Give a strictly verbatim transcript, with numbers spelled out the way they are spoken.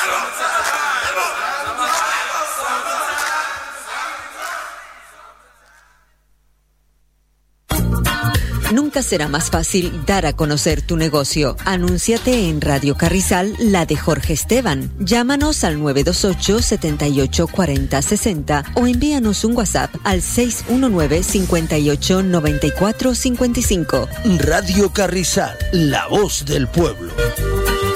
Nunca será más fácil dar a conocer tu negocio. Anúnciate en Radio Carrizal, la de Jorge Esteban. Llámanos al nueve dos ocho, siete ocho cuatro cero seis cero o envíanos un WhatsApp al seis uno nueve, cinco ocho, nueve cuatro cinco cinco. Radio Carrizal, la voz del pueblo.